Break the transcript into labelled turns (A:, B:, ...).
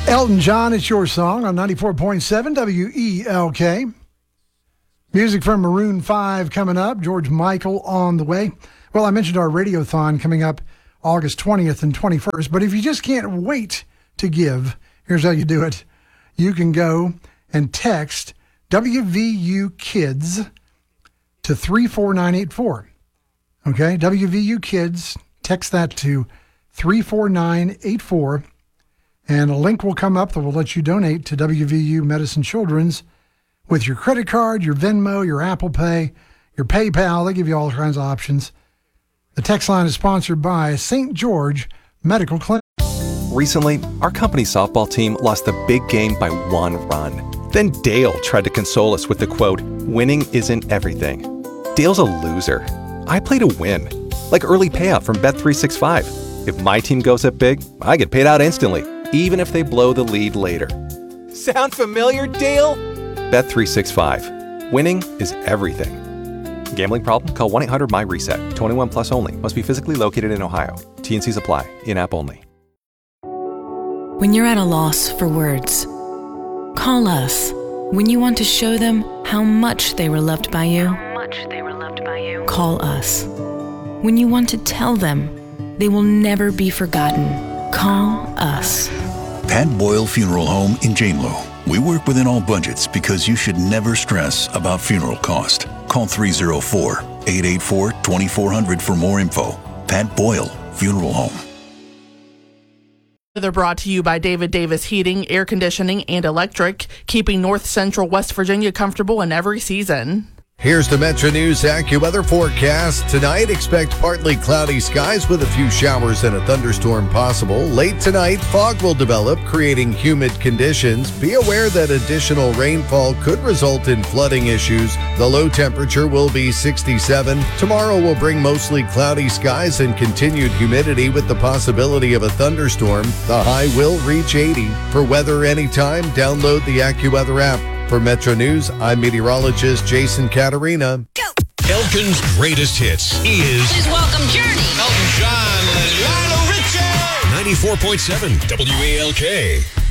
A: Elton John, It's Your Song on 94.7 WELK. Music from Maroon 5 coming up. George Michael on the way. Well, I mentioned our Radiothon coming up August 20th and 21st, but if you just can't wait to give, here's how you do it. You can go and text WVU Kids to 34984. Okay, WVU Kids, text that to 34984. And a link will come up that will let you donate to WVU Medicine Children's with your credit card, your Venmo, your Apple Pay, your PayPal. They give you all kinds of options. The text line is sponsored by St. George Medical Clinic.
B: Recently, our company's softball team lost a big game by 1 run. Then Dale tried to console us with the quote, "Winning isn't everything." Dale's a loser. I play to win, like early payout from Bet365. If my team goes up big, I get paid out instantly, even if they blow the lead later. Sound familiar, Dale? Bet365. Winning is everything. Gambling problem? Call 1-800-MY-RESET. 21 plus only. Must be physically located in Ohio. T&Cs apply. In-app only.
C: When you're at a loss for words, call us. When you want to show them how much they were loved by you, call us. When you want to tell them they will never be forgotten, call us.
D: Pat Boyle Funeral Home in Janelow. We work within all budgets because you should never stress about funeral cost. Call 304-884-2400 for more info. Pat Boyle Funeral Home.
E: They're brought to you by David Davis Heating, Air Conditioning, and Electric, keeping North Central West Virginia comfortable in every season.
F: Here's the Metro News AccuWeather forecast. Tonight, expect partly cloudy skies with a few showers and a thunderstorm possible. Late tonight, fog will develop, creating humid conditions. Be aware that additional rainfall could result in flooding issues. The low temperature will be 67. Tomorrow will bring mostly cloudy skies and continued humidity with the possibility of a thunderstorm. The high will reach 80. For weather anytime, download the AccuWeather app. For Metro News, I'm meteorologist Jason Caterina.
G: Elkin's greatest hits is...
H: Please welcome Journey.
G: Elton John and Lionel Richie. 94.7 WALK.